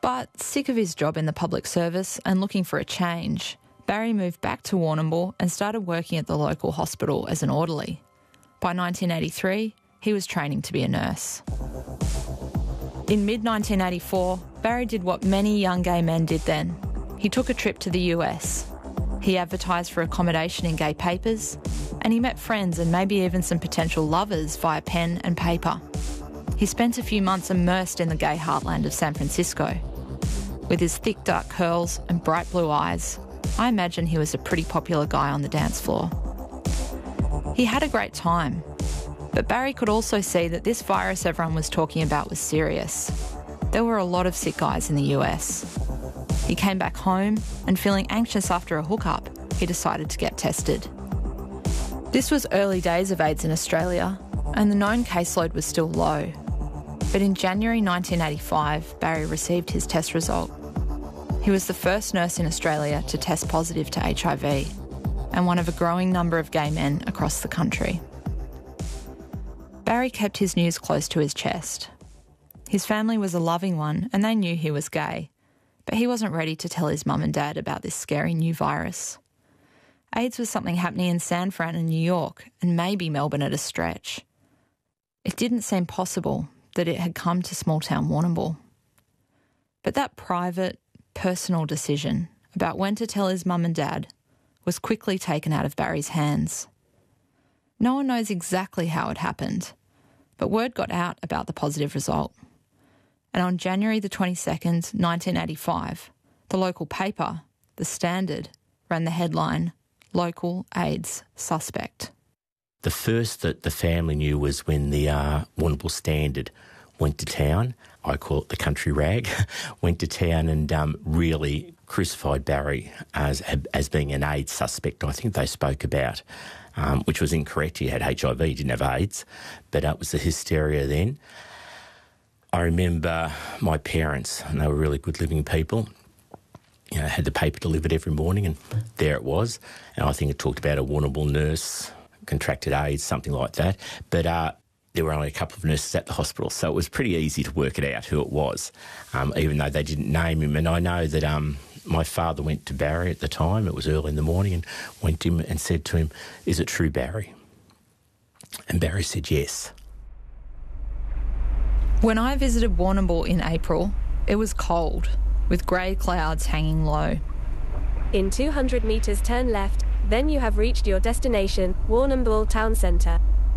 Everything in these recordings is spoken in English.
But sick of his job in the public service and looking for a change, Barry moved back to Warrnambool and started working at the local hospital as an orderly. By 1983, he was training to be a nurse. In mid-1984, Barry did what many young gay men did then. He took a trip to the US. He advertised for accommodation in gay papers, and he met friends and maybe even some potential lovers via pen and paper. He spent a few months immersed in the gay heartland of San Francisco. With his thick dark curls and bright blue eyes, I imagine he was a pretty popular guy on the dance floor. He had a great time, but Barry could also see that this virus everyone was talking about was serious. There were a lot of sick guys in the US. He came back home and, feeling anxious after a hookup, he decided to get tested. This was early days of AIDS in Australia, and the known caseload was still low. But in January 1985, Barry received his test result. He was the first nurse in Australia to test positive to HIV, and one of a growing number of gay men across the country. Barry kept his news close to his chest. His family was a loving one, and they knew he was gay, but he wasn't ready to tell his mum and dad about this scary new virus. AIDS was something happening in San Fran and New York, and maybe Melbourne at a stretch. It didn't seem possible that it had come to small-town Warrnambool. But that private, personal decision about when to tell his mum and dad was quickly taken out of Barry's hands. No one knows exactly how it happened, but word got out about the positive result. And on January the 22nd, 1985, the local paper, The Standard, ran the headline, "Local AIDS Suspect." The first that the family knew was when the Warrnambool Standard went to town. I call it the country rag. Went to town and really crucified Barry as being an AIDS suspect. I think they spoke about, which was incorrect. He had HIV, he didn't have AIDS, but it was the hysteria then. I remember my parents, and they were really good living people, had the paper delivered every morning, and there it was. And I think it talked about a Warrnambool nurse contracted AIDS, something like that. But there were only a couple of nurses at the hospital, so it was pretty easy to work it out who it was, even though they didn't name him. And I know that my father went to Barry at the time, it was early in the morning, and went to him and said to him, "Is it true, Barry?" And Barry said yes. When I visited Warrnambool in April, it was cold, with grey clouds hanging low. In 200 metres turn left, then you have reached your destination, Warrnambool Town Centre.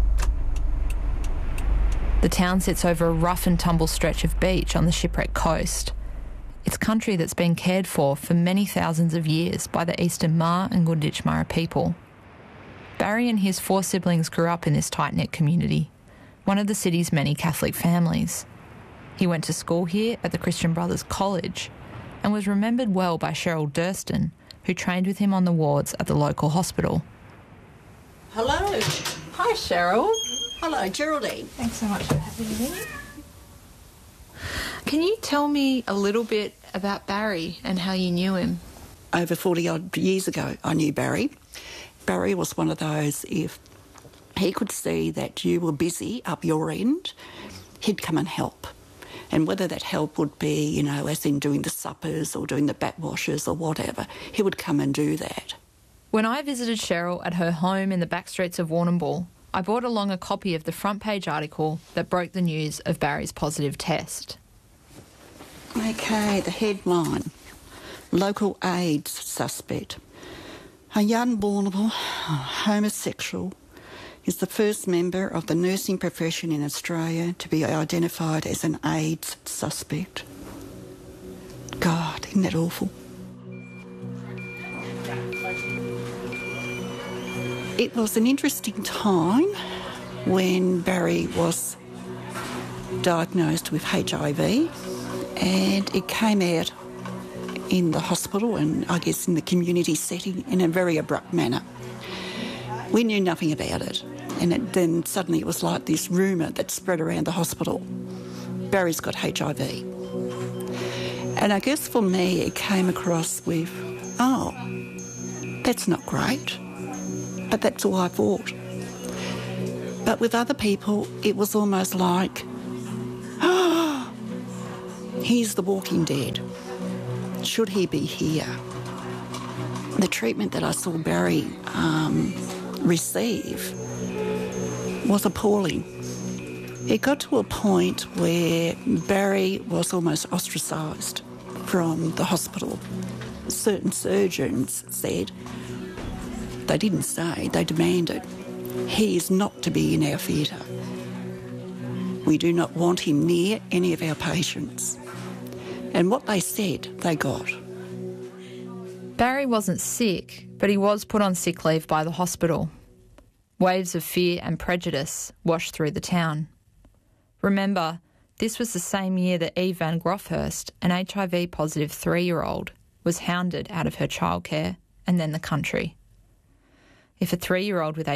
The town sits over a rough and tumble stretch of beach on the shipwreck coast. It's country that's been cared for many thousands of years by the Eastern Maar and Gunditjmara people. Barry and his 4 siblings grew up in this tight-knit community, one of the city's many Catholic families. He went to school here at the Christian Brothers College and was remembered well by Cheryl Durston, who trained with him on the wards at the local hospital. Hello. Hi, Cheryl. Hello, Geraldine. Thanks so much for having me. Can you tell me a little bit about Barry and how you knew him? Over 40-odd years ago, I knew Barry. Barry was one of those, if he could see that you were busy up your end, he'd come and help. And whether that help would be, as in doing the suppers or doing the back washes or whatever, he would come and do that. When I visited Cheryl at her home in the back streets of Warrnambool, I brought along a copy of the front page article that broke the news of Barry's positive test. Okay, the headline, "Local AIDS Suspect. A young Warrnambool homosexual is the first member of the nursing profession in Australia to be identified as an AIDS suspect." God, isn't that awful? It was an interesting time when Barry was diagnosed with HIV, and it came out in the hospital and I guess in the community setting in a very abrupt manner. We knew nothing about it, and then suddenly it was like this rumour that spread around the hospital. Barry's got HIV. And I guess for me it came across with, oh, that's not great. But that's all I thought. But with other people, it was almost like, oh, He's the walking dead. Should he be here? The treatment that I saw Barry receive was appalling. It got to a point where Barry was almost ostracised from the hospital. Certain surgeons said, they didn't say, they demanded, he is not to be in our theatre. We do not want him near any of our patients. And what they said, they got. Barry wasn't sick, but he was put on sick leave by the hospital. Waves of fear and prejudice washed through the town. Remember, this was the same year that Eve Van Grofhurst, an HIV-positive 3-year-old, was hounded out of her childcare and then the country. If a 3-year-old with